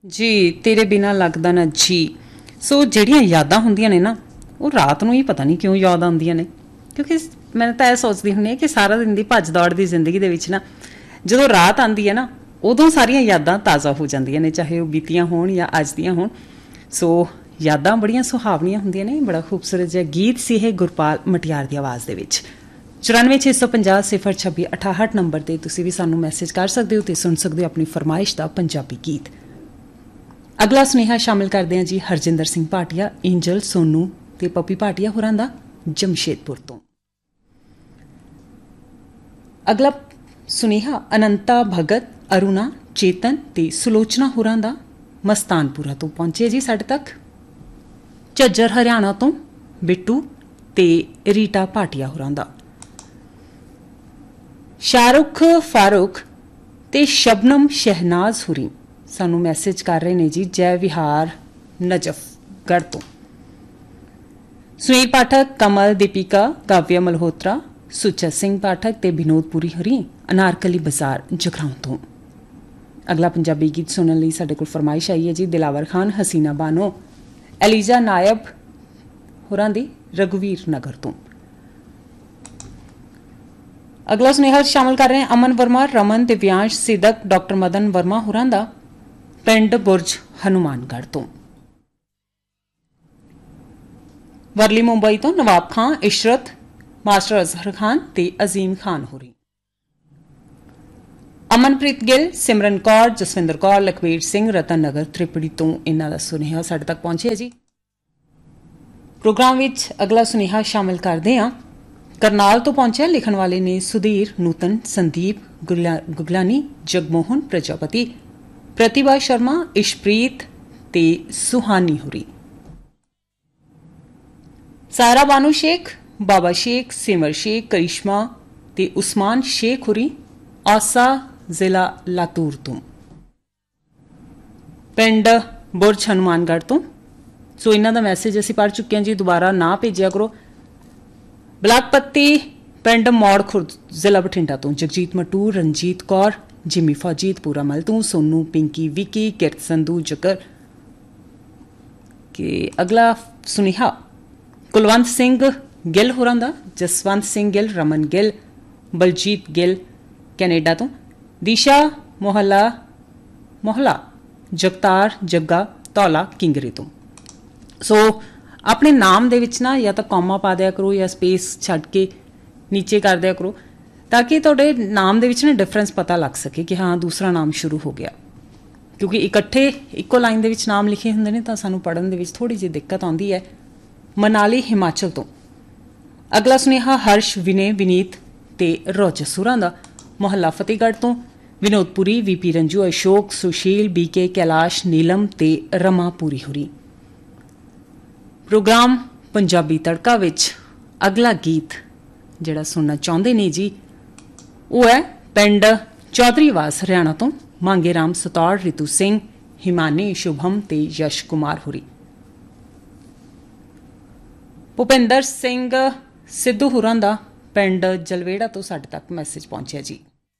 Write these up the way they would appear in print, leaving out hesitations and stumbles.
ਜੀ ਤੇਰੇ ਬਿਨਾਂ ਲੱਗਦਾ ਨਾ ਜੀ। ਸੋ ਜਿਹੜੀਆਂ ਯਾਦਾਂ ਹੁੰਦੀਆਂ ਨੇ ਨਾ ਉਹ ਰਾਤ ਨੂੰ ਹੀ ਪਤਾ ਨਹੀਂ ਕਿਉਂ ਯਾਦ ਆਉਂਦੀਆਂ ਨੇ, ਕਿਉਂਕਿ ਮੈਂ ਤਾਂ ਇਹ ਸੋਚਦੀ ਹੁੰਦੀ ਹਾਂ ਕਿ ਸਾਰਾ ਦਿਨ ਦੀ ਭੱਜ ਦੌੜ ਦੀ ਜ਼ਿੰਦਗੀ ਦੇ ਵਿੱਚ ਨਾ ਜਦੋਂ ਰਾਤ ਆਉਂਦੀ ਹੈ ਨਾ ਉਦੋਂ ਸਾਰੀਆਂ ਯਾਦਾਂ ਤਾਜ਼ਾ ਹੋ ਜਾਂਦੀਆਂ ਨੇ, ਚਾਹੇ ਉਹ ਬੀਤੀਆਂ ਹੋਣ ਜਾਂ ਅੱਜ ਦੀਆਂ ਹੋਣ। ਸੋ ਯਾਦਾਂ ਬੜੀਆਂ ਸੁਹਾਵਣੀਆਂ ਹੁੰਦੀਆਂ ਨੇ। ਬੜਾ ਖੂਬਸੂਰਤ ਜਿਹਾ ਗੀਤ ਸੀ ਇਹ ਗੁਰਪਾਲ ਮਟਿਆਰ ਦੀ ਆਵਾਜ਼ ਦੇ ਵਿੱਚ। 9465002668 ਨੰਬਰ ਤੇ ਤੁਸੀਂ ਵੀ ਸਾਨੂੰ ਮੈਸੇਜ ਕਰ ਸਕਦੇ ਹੋ ਤੇ ਸੁਣ ਸਕਦੇ ਹੋ ਆਪਣੀ ਫਰਮਾਇਸ਼ ਦਾ ਪੰਜਾਬੀ ਗੀਤ। ਅਗਲਾ ਸੁਨੇਹਾ ਸ਼ਾਮਿਲ ਕਰਦੇ ਹਾਂ ਜੀ ਹਰਜਿੰਦਰ ਸਿੰਘ ਭਾਟੀਆ, ਇੰਜਲ ਸੋਨੂ ਤੇ ਪੱਪੀ ਭਾਟੀਆ ਹੋਰਾਂ ਦਾ ਜਮਸ਼ੇਦਪੁਰ ਤੋਂ। ਅਗਲਾ ਸੁਨੇਹਾ ਅਨੰਤਾ ਭਗਤ, ਅਰੁਣਾ, ਚੇਤਨ ਤੇ ਸੁਲੋਚਨਾ ਹੋਰਾਂ ਦਾ ਮਸਤਾਨਪੁਰਾ ਤੋਂ ਪਹੁੰਚੇ ਜੀ ਸਾਡੇ ਤੱਕ। ਝੱਜਰ ਹਰਿਆਣਾ ਤੋਂ ਬਿੱਟੂ ਤੇ ਰੀਟਾ ਭਾਟੀਆ ਹੋਰਾਂ ਦਾ। ਸ਼ਾਹਰੁਖ ਫਾਰੂਕ ਤੇ ਸ਼ਬਨਮ ਸ਼ਹਿਨਾਜ਼ ਹੁਰੀ ਸਾਨੂੰ ਮੈਸੇਜ ਕਰ ਰਹੇ ਨੇ ਜੀ ਜੈ ਵਿਹਾਰ ਨਜਫਗੜ੍ਹ ਤੋਂ। ਸੁਨੀਲ ਪਾਠਕ, ਕਮਲ, ਦੀਪਿਕਾ, ਕਾਵਿਆ ਮਲਹੋਤਰਾ, ਸੁੱਚਾ ਸਿੰਘ ਪਾਠਕ ਤੇ ਵਿਨੋਦਪੁਰੀ ਹਰੀ ਅਨਾਰਕਲੀ ਬਾਜ਼ਾਰ ਜਗਰਾਉਂ ਤੋਂ। ਅਗਲਾ ਪੰਜਾਬੀ ਗੀਤ ਸੁਣਨ ਲਈ ਸਾਡੇ ਕੋਲ ਫਰਮਾਇਸ਼ ਆਈ ਹੈ ਜੀ ਦਿਲਾਵਰ ਖਾਨ, ਹਸੀਨਾ ਬਾਨੋ, ਐਲੀਜ਼ਾ ਨਾਇਬ ਹੋਰਾਂ ਦੀ ਰਘੁਵੀਰ ਨਗਰ ਤੋਂ। ਅਗਲਾ ਸੁਨੇਹਾ ਸ਼ਾਮਲ ਕਰ ਰਹੇ ਹਾਂ ਅਮਨ ਵਰਮਾ, ਰਮਨ, ਦਿਵਿਆਂਸ਼, ਸਿਦਕ, ਡਾਕਟਰ ਮਦਨ ਵਰਮਾ ਹੋਰਾਂ ਦਾ ਪਿੰਡ ਬੁਰਜ ਹਨੂਮਾਨਗੜ੍ਹ ਤੋਂ। ਵਰਲੀ ਮੁੰਬਈ ਤੋਂ ਨਵਾਬ ਖਾਨ, ਇਸ਼ਰਤ, ਮਾਸਟਰ ਅਜ਼ਹਰ ਖਾਨ ਤੇ ਅਜ਼ੀਮ ਖਾਨ ਹੋਰੀ। ਅਮਨਪ੍ਰੀਤ ਗਿੱਲ, ਸਿਮਰਨ ਕੌਰ, ਜਸਵਿੰਦਰ ਕੌਰ, ਲਖਵੀਰ ਸਿੰਘ, ਰਤਨ ਨਗਰ ਤ੍ਰਿਪੜੀ ਤੋਂ ਇਹਨਾਂ ਦਾ ਸੁਨੇਹਾ ਸਾਡੇ ਤੱਕ ਪਹੁੰਚਿਆ ਜੀ। ਪ੍ਰੋਗਰਾਮ ਵਿੱਚ ਅਗਲਾ ਸੁਨੇਹਾ ਸ਼ਾਮਿਲ ਕਰਦੇ ਹਾਂ ਕਰਨਾਲ ਤੋਂ ਪਹੁੰਚਿਆ। ਲਿਖਣ ਵਾਲੇ ਨੇ ਸੁਧੀਰ, ਨੂਤਨ, ਸੰਦੀਪ ਗੁਗਲਾਨੀ, ਜਗਮੋਹਨ ਪ੍ਰਜਾਪਤੀ, ਪ੍ਰਤਿਭਾ ਸ਼ਰਮਾ, ਇਸ਼ਪ੍ਰੀਤ ਤੇ ਸੁਹਾਨੀ ਹੋਰੀ। ਸਾਰਾ ਬਾਨੂ ਸ਼ੇਖ, ਬਾਬਾ ਸ਼ੇਖ, ਸਿਮਰ ਸ਼ੇਖ, ਕਰਿਸ਼ਮਾ ਤੇ ਉਸਮਾਨ ਸ਼ੇਖ ਹੋਰੀ ਆਸਾ ਜ਼ਿਲ੍ਹਾ ਲਾਤੂਰ ਤੋਂ। ਪਿੰਡ ਬੁਰਜ ਹਨੂਮਾਨਗੜ੍ਹ ਤੋਂ। ਸੋ ਇਹਨਾਂ ਦਾ ਮੈਸੇਜ ਅਸੀਂ ਪੜ੍ਹ ਚੁੱਕੇ ਹਾਂ ਜੀ, ਦੁਬਾਰਾ ਨਾ ਭੇਜਿਆ ਕਰੋ। ਬਲਾਕ ਪੱਤੀ ਪਿੰਡ ਮੌੜ ਖੁਰਦ ਜ਼ਿਲ੍ਹਾ ਬਠਿੰਡਾ ਤੋਂ ਜਗਜੀਤ ਮਟੂ, ਰਣਜੀਤ ਕੌਰ, ਜਿਮੀ ਫੌਜੀਤ, ਪੂਰਾ ਮਲ ਤੋਂ, ਸੋਨੂ, ਪਿੰਕੀ, ਵਿਕੀ, ਕਿਰਤ ਸੰਧੂ, ਜਕਰ ਕੇ। ਅਗਲਾ ਸੁਨੇਹਾ ਕੁਲਵੰਤ ਸਿੰਘ ਗਿੱਲ ਹੋਰਾਂ ਦਾ, ਜਸਵੰਤ ਸਿੰਘ ਗਿੱਲ, ਰਮਨ ਗਿੱਲ, ਬਲਜੀਤ ਗਿੱਲ ਕੈਨੇਡਾ ਤੋਂ, ਦਿਸ਼ਾ ਮੋਹਲਾ, ਜਗਤਾਰ ਜੱਗਾ ਧੌਲਾ ਕਿੰਗਰੇ ਤੋਂ। ਸੋ ਆਪਣੇ ਨਾਮ ਦੇ ਵਿੱਚ ਨਾ ਜਾਂ ਤਾਂ ਕੌਮਾ ਪਾ ਦਿਆ ਕਰੋ ਜਾਂ ਸਪੇਸ ਛੱਡ ਕੇ ਨੀਚੇ ਕਰ ਦਿਆ ਕਰੋ, ਤਾਂ ਕਿ ਤੁਹਾਡੇ ਨਾਮ ਦੇ ਵਿੱਚ ਨਾ ਡਿਫਰੈਂਸ ਪਤਾ ਲੱਗ ਸਕੇ ਕਿ ਹਾਂ ਦੂਸਰਾ ਨਾਮ ਸ਼ੁਰੂ ਹੋ ਗਿਆ। ਕਿਉਂਕਿ ਇਕੱਠੇ ਇੱਕੋ ਲਾਈਨ ਦੇ ਵਿੱਚ ਨਾਮ ਲਿਖੇ ਹੁੰਦੇ ਨੇ ਤਾਂ ਸਾਨੂੰ ਪੜ੍ਹਨ ਦੇ ਵਿੱਚ ਥੋੜ੍ਹੀ ਜਿਹੀ ਦਿੱਕਤ ਆਉਂਦੀ ਹੈ। ਮਨਾਲੀ ਹਿਮਾਚਲ ਤੋਂ। ਅਗਲਾ ਸੁਨੇਹਾ ਹਰਸ਼, ਵਿਨੇ, ਵਿਨੀਤ ਤੇ ਰੋਜਸ ਹੋਰਾਂ ਦਾ ਮੁਹੱਲਾ ਫਤਿਹਗੜ੍ਹ ਤੋਂ। ਵਿਨੋਦਪੁਰੀ, ਵੀਪੀ ਰੰਜੂ, ਅਸ਼ੋਕ, ਸੁਸ਼ੀਲ, ਬੀਕੇ, ਕੈਲਾਸ਼, ਨੀਲਮ ਤੇ ਰਮਾ ਪੂਰੀ ਹੋਰੀ। ਪ੍ਰੋਗਰਾਮ ਪੰਜਾਬੀ ਤੜਕਾ ਵਿੱਚ ਅਗਲਾ ਗੀਤ ਜਿਹੜਾ ਸੁਣਨਾ ਚਾਹੁੰਦੇ ਨੇ ਜੀ ਉਹ ਹੈ ਪਿੰਡ ਚੌਧਰੀਵਾਸ ਹਰਿਆਣਾ ਤੋਂ ਮੰਗੇ ਰਾਮ, ਸਤੌੜ, ਰਿਤੂ ਸਿੰਘ, ਹਿਮਾਨੀ, ਸ਼ੁਭਮ ਤੇ ਯਸ਼ ਕੁਮਾਰ ਹੋਰੀ। ਭੁਪਿੰਦਰ ਸਿੰਘ ਸਿੱਧੂ ਹੋਰਾਂ ਦਾ ਪਿੰਡ ਜਲਵੇੜਾ ਤੋਂ ਸਾਡੇ ਤੱਕ ਮੈਸੇਜ ਪਹੁੰਚਿਆ ਜੀ।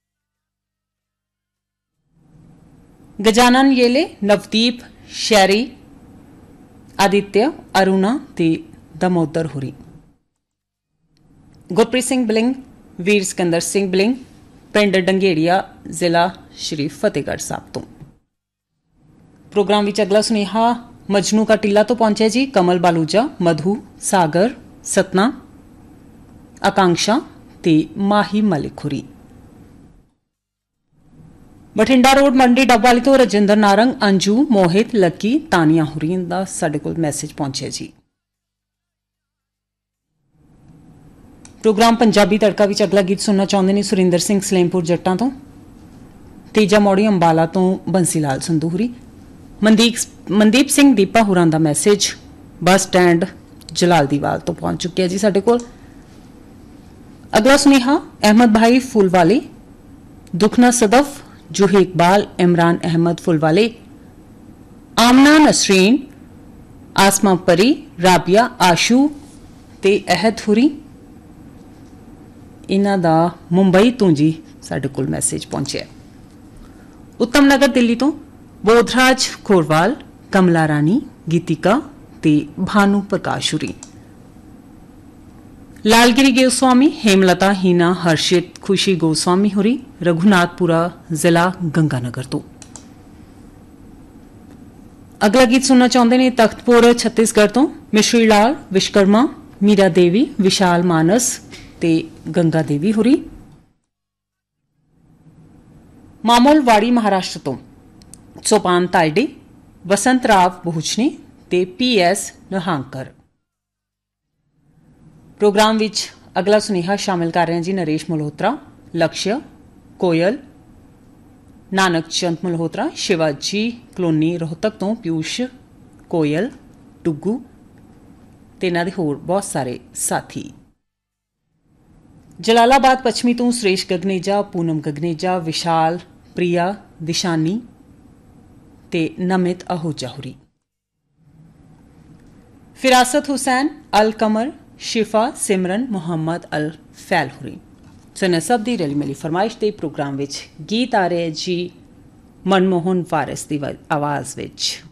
ਗਜਾਨਨ ਯੇਲੇ, ਨਵਦੀਪ, ਸ਼ੈਰੀ, ਆਦਿਤਿਆ, ਅਰੁਣਾ ਤੇ ਦਮੋਦਰ ਹੋਰੀ। ਗੁਰਪ੍ਰੀਤ ਸਿੰਘ ਬਲਿੰਗ, ਵੀਰ ਸਿਕੰਦਰ ਸਿੰਘ ਬਲਿੰਗ, ਪਿੰਡ ਡੰਗੇੜੀਆ, ਜ਼ਿਲ੍ਹਾ ਸ਼੍ਰੀ ਫਤਿਹਗੜ੍ਹ ਸਾਹਿਬ ਤੋਂ। ਪ੍ਰੋਗਰਾਮ ਵਿੱਚ ਅਗਲਾ ਸੁਨੇਹਾ ਮਜਨੂ ਕਾ ਟਿੱਲਾ ਤੋਂ ਪਹੁੰਚਿਆ ਜੀ। ਕਮਲ ਬਾਲੂਜਾ, ਮਧੂ, ਸਾਗਰ, ਸਤਨਾ, ਆਕਾਂक्षा ਤੇ ਮਾਹੀ ਮਲਿਕ ਹੋਰੀ। ਬਠਿੰਡਾ ਰੋਡ ਮੰਡੀ ਡੱਬਵਾਲੀ ਤੋਂ ਰਜਿੰਦਰ ਨਾਰੰਗ, ਅੰਜੂ, ਮੋਹਿਤ, ਲੱਕੀ, ਤਾਨੀਆ ਹੋਰੀ ਦਾ ਸਾਡੇ ਕੋਲ ਮੈਸੇਜ ਪਹੁੰਚਿਆ ਜੀ। ਪ੍ਰੋਗਰਾਮ ਪੰਜਾਬੀ ਤੜਕਾ ਵਿੱਚ ਅਗਲਾ ਗੀਤ ਸੁਣਨਾ ਚਾਹੁੰਦੇ ਨੇ ਸੁਰਿੰਦਰ ਸਿੰਘ ਸਲੇਮਪੁਰ ਜੱਟਾਂ ਤੋਂ। ਤੇਜਾ ਮੌੜੀ ਅੰਬਾਲਾ ਤੋਂ ਬੰਸੀ ਲਾਲ ਸੰਧੂ ਹੋਰੀ। ਮਨਦੀਪ ਸਿੰਘ ਦੀਪਾ ਹੋਰਾਂ ਦਾ ਮੈਸੇਜ ਬੱਸ ਸਟੈਂਡ ਜਲਾਲਦੀਵਾਲ ਤੋਂ ਪਹੁੰਚ ਚੁੱਕਿਆ ਜੀ ਸਾਡੇ ਕੋਲ। ਅਗਲਾ ਸੁਨੇਹਾ ਅਹਿਮਦ ਭਾਈ ਫੁਲਵਾਲੇ, ਦੁਖਨਾ ਸਦਫ, ਜੂਹੀ ਇਕਬਾਲ, ਇਮਰਾਨ ਅਹਿਮਦ ਫੁਲਵਾਲੇ, ਆਮਨਾ ਨਸਰੀਨ, ਆਸਮਾ ਪਰੀ, ਰਾਬੀਆ, ਆਸ਼ੂ ਤੇ ਅਹਿਦ ਹੁਰੀ। ਇਹਨਾਂ ਦਾ ਮੁੰਬਈ ਤੋਂ ਜੀ ਸਾਡੇ ਕੋਲ ਮੈਸੇਜ ਪਹੁੰਚਿਆ। ਉੱਤਮ ਨਗਰ ਦਿੱਲੀ ਤੋਂ बोधराज खोरवाल, कमला रानी, गीतिका ते भानु प्रकाश हुरी। लालगिरी गोस्वामी, हेमलता, हीना, हर्षित, खुशी गोस्वामी हुरी रघुनाथपुरा जिला गंगानगर तो। अगला गीत सुनना चाहते ने तख्तपुर छत्तीसगढ़ तो मिश्री लाल, विश्वकर्मा, मीरा देवी, विशाल मानस ते गंगा देवी हुरी। मामोलवाड़ी महाराष्ट्र तो सोपान तायडे, वसंत राव बहुचनी ते PS नहांकर। प्रोग्राम विच अगला सुनेहा शामिल कर रहे हैं जी नरेश मल्होत्रा, लक्ष्य, कोयल, नानक चंद मल्होत्रा, शिवाजी कलोनी रोहतक तो पीयूष, कोयल, डुगू ते इन्हां दे होर बहुत सारे साथी। जलालाबाद पश्चिमी तो सुरेश गगनेजा, पूनम गगनेजा, विशाल, प्रिया, दिशानी ते नमित आहूजा हुरी। फिरासत हुसैन, अल कमर, शिफा, सिमरन, मुहम्मद अल फैल हुरी। सो इन्हां सब दी रली मिली फरमाइश दे प्रोग्राम विच गीत आ रहे जी मनमोहन वारिस दी आवाज़ विच।